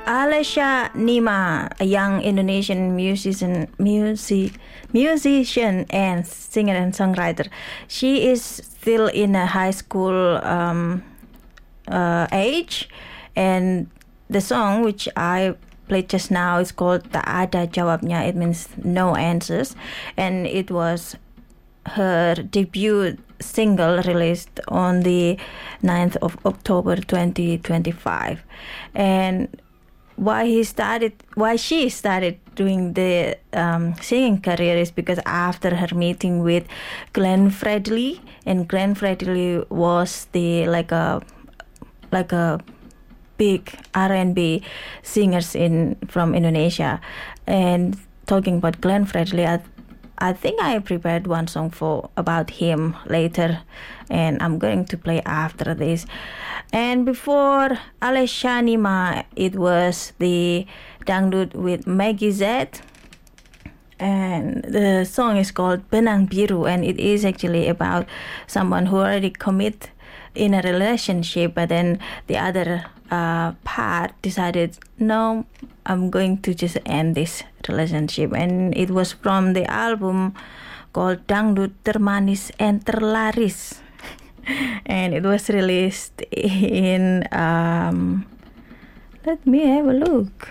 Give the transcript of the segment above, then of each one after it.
Alesha Nima, a young Indonesian musician and singer and songwriter. She is still in a high school age, and the song which I played just now is called Tak Ada Jawabnya. It means no answers, and it was her debut single released on the 9th of October 2025. And why she started doing the singing career is because after her meeting with Glenn Fredly, and Glenn Fredly was the like a big R&B singers from Indonesia. And talking about Glenn Fredly, I think I prepared one song about him later, and I'm going to play after this. And before Alesha Nima, it was the Dangdut with Maggie Z, and the song is called Benang Biru, and it is actually about someone who already commit in a relationship, but then the other part decided, no, I'm going to just end this relationship. And it was from the album called Dangdut Termanis and Terlaris. And it was released in, let me have a look,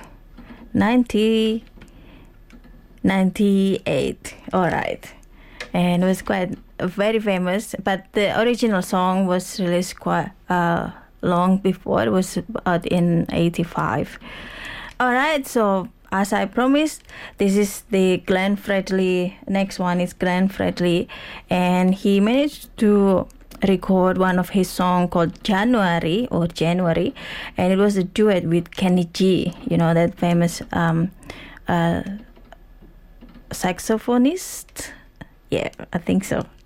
1998. All right. And it was quite very famous, but the original song was released quite long before. It was out in 85. All right, so as I promised, this is the Glenn Fredly. Next one is Glenn Fredly, and he managed to record one of his songs called January, and it was a duet with Kenny G, that famous saxophonist. Yeah, I think so.